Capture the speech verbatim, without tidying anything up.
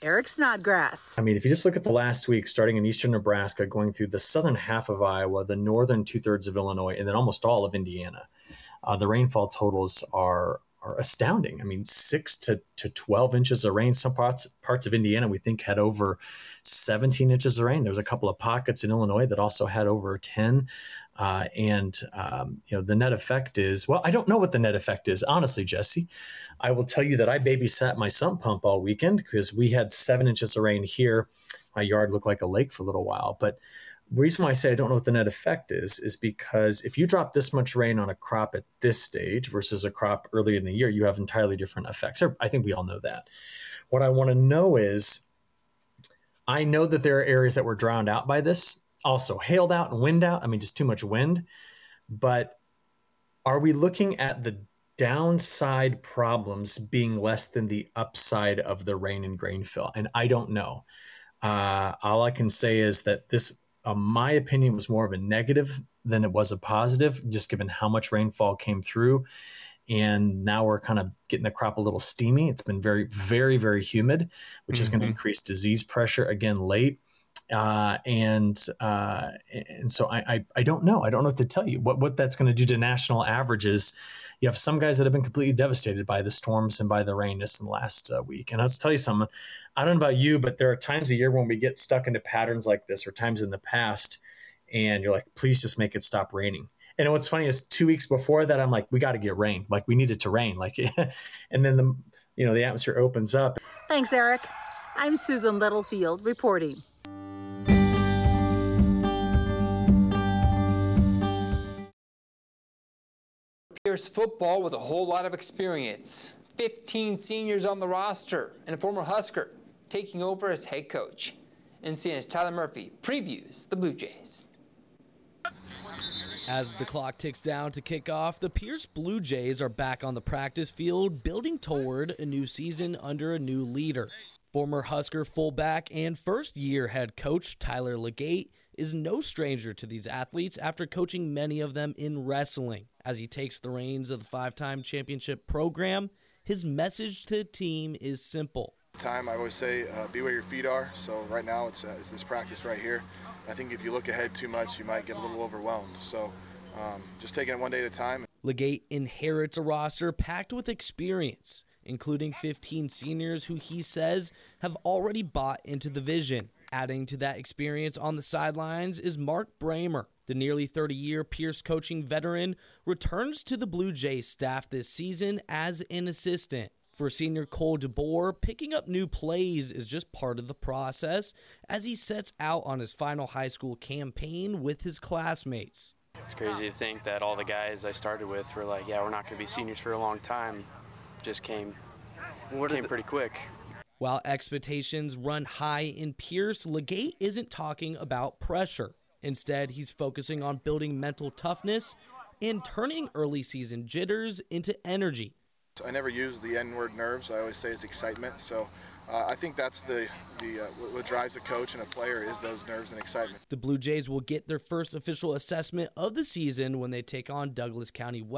Eric Snodgrass. I mean, if you just look at the last week, starting in eastern Nebraska, going through the southern half of Iowa, the northern two-thirds of Illinois, and then almost all of Indiana, uh, the rainfall totals are are astounding. I mean, six to, to twelve inches of rain. Some parts parts of Indiana we think had over seventeen inches of rain. There was a couple of pockets in Illinois that also had over ten. Uh, and, um, you know, the net effect is, well, I don't know what the net effect is, honestly, Jesse. I will tell you that I babysat my sump pump all weekend because we had seven inches of rain here. My yard looked like a lake for a little while. But the reason why I say I don't know what the net effect is, is because if you drop this much rain on a crop at this stage versus a crop early in the year, you have entirely different effects. I think we all know that. What I want to know is, I know that there are areas that were drowned out by this, also hailed out and wind out. I mean, just too much wind. But are we looking at the downside problems being less than the upside of the rain and grain fill? And I don't know. Uh, all I can say is that this, uh, my opinion, was more of a negative than it was a positive, just given how much rainfall came through. And now we're kind of getting the crop a little steamy. It's been very, very, very humid, which mm-hmm. is going to increase disease pressure again late. Uh, and uh, and so I, I I don't know. I don't know what to tell you. What what that's going to do to national averages. You have some guys that have been completely devastated by the storms and by the rain this in the last uh, week. And I'll tell you something. I don't know about you, but there are times a year when we get stuck into patterns like this, or times in the past, and you're like, please just make it stop raining. And what's funny is two weeks before that, I'm like, we got to get rain. Like we need it to rain. Like, and then the you know the atmosphere opens up. Thanks, Eric. I'm Susan Littlefield reporting. Pierce football with a whole lot of experience. fifteen seniors on the roster and a former Husker taking over as head coach. N C N's Tyler Murphy previews the Blue Jays. As the clock ticks down to kick off, the Pierce Blue Jays are back on the practice field, building toward a new season under a new leader. Former Husker fullback and first-year head coach Tyler Legate is no stranger to these athletes after coaching many of them in wrestling. As he takes the reins of the five-time championship program, his message to the team is simple. Time I always say, uh, be where your feet are. So right now it's, uh, it's this practice right here. I think if you look ahead too much, you might get a little overwhelmed. So um, just taking it one day at a time. Legate inherits a roster packed with experience, including fifteen seniors who he says have already bought into the vision. Adding to that experience on the sidelines is Mark Bramer. The nearly thirty-year Pierce coaching veteran returns to the Blue Jays staff this season as an assistant. For senior Cole DeBoer, picking up new plays is just part of the process as he sets out on his final high school campaign with his classmates. It's crazy to think that all the guys I started with were like, yeah, we're not going to be seniors for a long time. Just came, came pretty quick. While expectations run high in Pierce, Legate isn't talking about pressure. Instead, he's focusing on building mental toughness and turning early season jitters into energy. I never use the N-word nerves. I always say it's excitement. So uh, I think that's the, the uh, what drives a coach and a player is those nerves and excitement. The Blue Jays will get their first official assessment of the season when they take on Douglas County West.